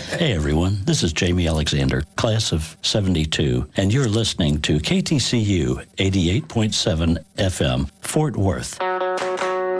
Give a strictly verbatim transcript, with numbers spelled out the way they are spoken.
Hey everyone, this is Jamie Alexander, class of seventy-two, and you're listening to K T C U eighty-eight point seven F M, Fort Worth.